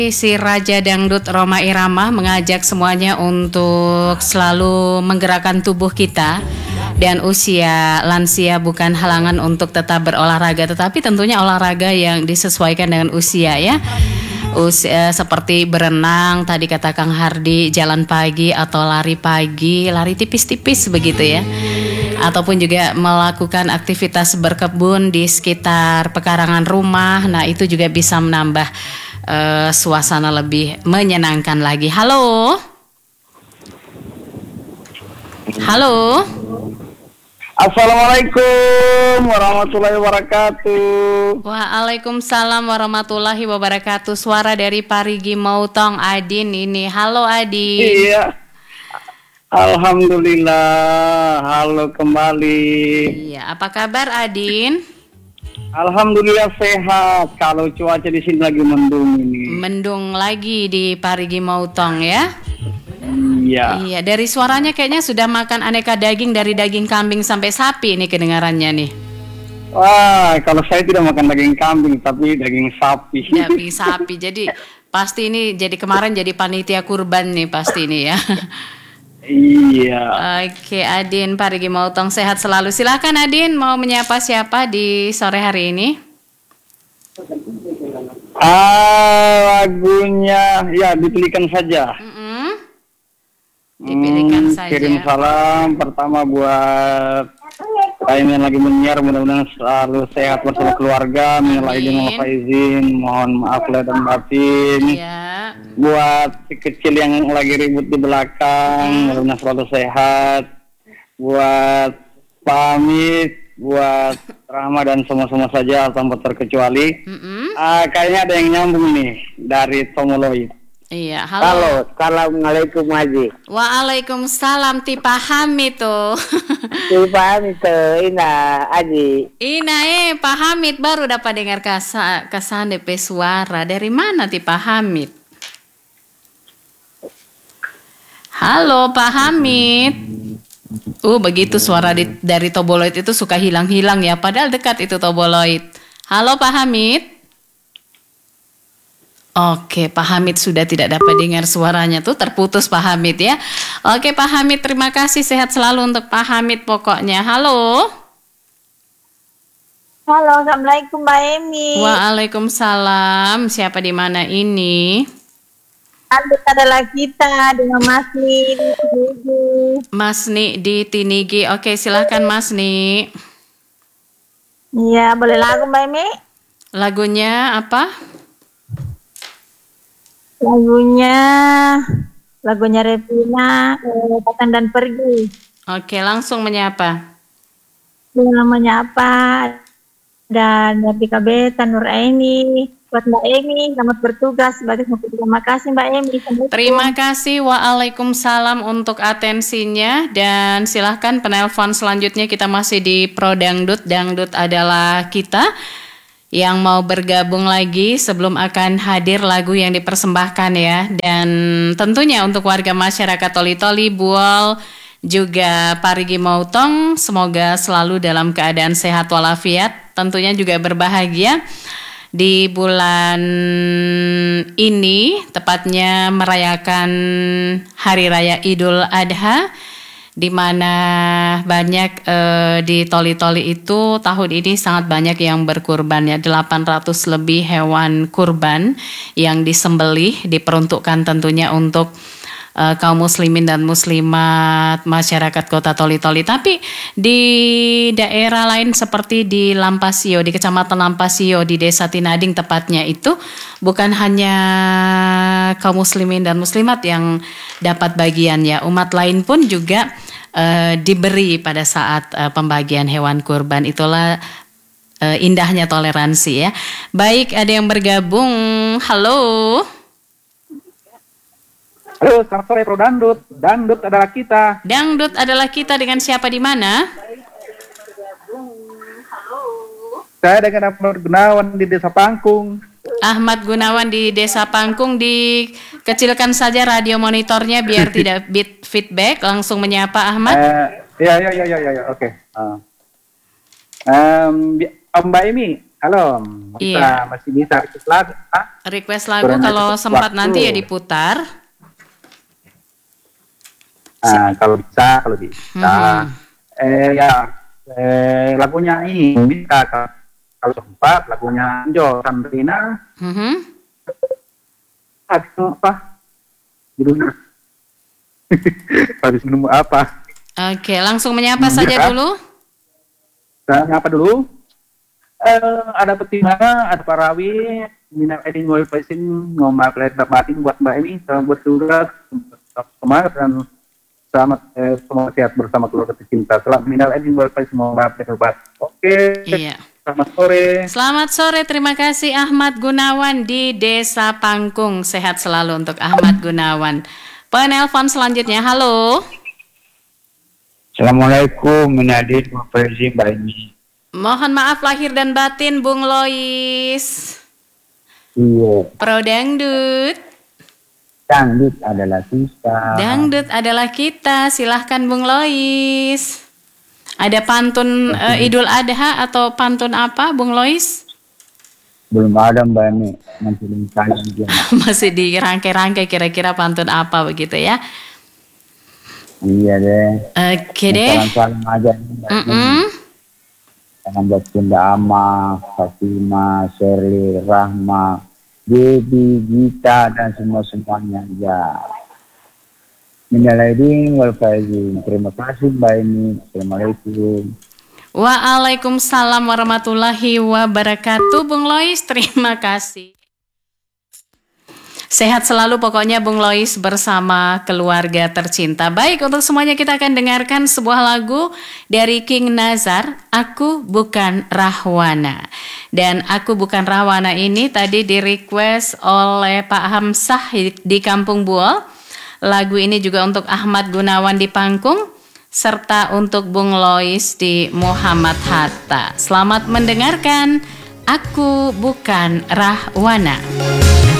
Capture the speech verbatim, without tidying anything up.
Si Raja Dangdut Rhoma Irama mengajak semuanya untuk selalu menggerakkan tubuh kita, dan usia lansia bukan halangan untuk tetap berolahraga, tetapi tentunya olahraga yang disesuaikan dengan usia ya. Usia seperti berenang, tadi kata Kang Hardi, jalan pagi atau lari pagi, lari tipis-tipis begitu ya. Ataupun juga melakukan aktivitas berkebun di sekitar pekarangan rumah. Nah, itu juga bisa menambah Uh, suasana lebih menyenangkan lagi. Halo, halo. Assalamualaikum warahmatullahi wabarakatuh. Waalaikumsalam warahmatullahi wabarakatuh. Suara dari Parigi Mautong, Adin ini. Halo Adin. Iya. Alhamdulillah. Halo kembali. Iya. Apa kabar Adin? Alhamdulillah sehat. Kalau cuaca di sini lagi mendung ini. Mendung lagi di Parigi Mautong ya? Iya. Iya, dari suaranya kayaknya sudah makan aneka daging dari daging kambing sampai sapi nih kedengarannya nih. Wah, kalau saya tidak makan daging kambing tapi daging sapi. Daging sapi. Jadi pasti ini jadi kemarin jadi panitia kurban nih pasti nih ya. Iya. Oke, Adin Parigi Mautong sehat selalu. Silakan Adin, mau menyapa siapa di sore hari ini? Ah, lagunya ya dipilihkan saja. Mm-mm. Dipilihkan hmm, saja. Kirim salam pertama buat kalian yang lagi menyiar, mudah-mudahan selalu sehat bersama keluarga. Minal aidin wal faizin, mohon maaf lahir dan batin. Iya. Buat si kecil yang lagi ribut di belakang, hmm. mudah-mudahan selalu sehat. Buat pamit, buat Rahma dan semua-semua saja tanpa terkecuali. Mm-mm. Uh, kayaknya ada yang nyambung nih dari Tomoloid. Iya, halo. Halo, assalamualaikum Haji. Waalaikumsalam, ti paham itu. Ti paham itu, Ina Haji. Ina eh, Pak Hamid baru dapat dengar kasa, kesan D P suara. Dari mana ti Pak Hamid? Halo Pak Hamid. Uh, begitu suara di, dari Toboloid itu suka hilang-hilang ya, padahal dekat itu Toboloid. Halo Pak Hamid. Oke, Pak Hamid sudah tidak dapat dengar suaranya tuh, terputus Pak Hamid ya. Oke Pak Hamid, terima kasih, sehat selalu untuk Pak Hamid pokoknya. Halo. Halo, assalamualaikum Mbak Emi. Waalaikumsalam. Siapa di mana ini? Andut adalah kita dengan Mas Ni di Tinigi. Mas Ni di Tinigi. Oke, silahkan Mas Ni. Iya, boleh lagu Mbak Emi? Lagunya apa? Lagunya lagunya Revina, Datang dan Pergi. Oke, langsung menyapa. Namanya apa? Dan dari K B Tanur Aini. Buat Mbak Emi, selamat bertugas sebagai terima kasih Mbak Emi. Terima kasih, waalaikumsalam untuk atensinya, dan silahkan penelpon selanjutnya. Kita masih di Pro Dangdut, Dangdut adalah kita. Yang mau bergabung lagi sebelum akan hadir lagu yang dipersembahkan ya. Dan tentunya untuk warga masyarakat Toli-Toli, Buol, juga Parigi Mautong, semoga selalu dalam keadaan sehat walafiat. Tentunya juga berbahagia di bulan ini, tepatnya merayakan Hari Raya Idul Adha, di mana banyak eh, di Toli-Toli itu tahun ini sangat banyak yang berkurban ya, delapan ratus lebih hewan kurban yang disembelih, diperuntukkan tentunya untuk eh, kaum muslimin dan muslimat masyarakat kota Toli-Toli. Tapi di daerah lain seperti di Lampasio, di Kecamatan Lampasio, di Desa Tinading tepatnya itu, bukan hanya kaum muslimin dan muslimat yang dapat bagian ya, umat lain pun juga uh, diberi pada saat uh, pembagian hewan kurban. Itulah uh, indahnya toleransi ya. Baik, ada yang bergabung. Halo. Halo, selamat sore Pro Dangdut. Dangdut adalah kita. Dangdut adalah kita, dengan siapa di mana? Saya dengan Ahmad Gunawan di Desa Pangkung. Ahmad Gunawan di Desa Pangkung. Dikecilkan saja radio monitornya biar tidak bit feedback. Langsung menyapa Ahmad. Uh, ya, ya, ya, ya, ya, ya. Oke. Okay. Uh. Um, Mbak Emi, Halo, bisa Iya. masih bisa request lagu? Ah? Request lagu Kurang kalau cukup sempat waktu. nanti ya diputar. Ah, kalau bisa, kalau bisa. Mhm. Eh ya, eh, lagunya ini bisa kalau kalau sempat lagunya Jo Sandrina. Mhm. Aduh, apa? Judulnya. Habis minum apa? Oke, langsung menyapa Hmm, saja ya. dulu. Nah, apa dulu? Eh, ada Petimana, ada Parawi, minat eding ngoi paisin ngomong pelet batin buat Mbak ini, selamat buat tugas, semangat dan selamat eh, semoga sehat bersama keluarga tercinta. Selamat minat eding ngoi paisin ngomong pelet batin. Oke. Iya. Selamat sore. Selamat sore, terima kasih Ahmad Gunawan di Desa Pangkung. Sehat selalu untuk Ahmad Gunawan. Penelpon selanjutnya, halo. Assalamualaikum, Minadin, Bapak Ezi, Mbak Eni. Mohon maaf lahir dan batin, Bung Lois. Iya, Pro Dangdut. dangdut adalah kita. Dangdut adalah kita. Silahkan Bung Lois. Ada pantun eh, Idul Adha atau pantun apa, Bung Lois? Belum ada Mbak Eni, nanti kalian aja. Masih dirangkai-rangkai kira-kira pantun apa begitu ya? Iya deh. Oke deh. Salam-salam aja nih, Mbak Eni. Mm-mm. Salam buat Bunda Ama, Fatima, Shirley, Rahma, Debbie, Gita, dan semua-semuanya aja. Minal aidin wal faizin. Terima kasih Mbak Eni. Assalamualaikum. Waalaikumsalam warahmatullahi wabarakatuh, Bung Lois. Terima kasih. Sehat selalu pokoknya Bung Lois bersama keluarga tercinta. Baik, untuk semuanya kita akan dengarkan sebuah lagu dari King Nazar, Aku Bukan Rahwana. Dan Aku Bukan Rahwana ini tadi di request oleh Pak Hamsah di Kampung Buol. Lagu ini juga untuk Ahmad Gunawan di Pangkung, serta untuk Bung Lois di Muhammad Hatta. Selamat mendengarkan Aku Bukan Rahwana.